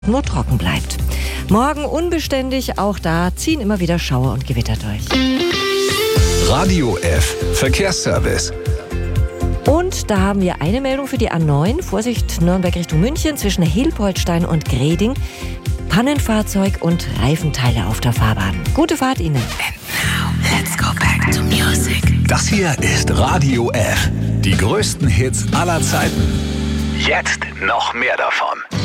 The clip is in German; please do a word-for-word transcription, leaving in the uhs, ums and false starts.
nur trocken bleibt. Morgen unbeständig, auch da ziehen immer wieder Schauer und Gewitter durch. Radio F Verkehrsservice. Und da haben wir eine Meldung für die A neun. Vorsicht, Nürnberg Richtung München zwischen Hilpoltstein und Greding. Pannenfahrzeug und Reifenteile auf der Fahrbahn. Gute Fahrt Ihnen. And now, let's go back to music. Das hier ist Radio F. Die größten Hits aller Zeiten. Jetzt noch mehr davon.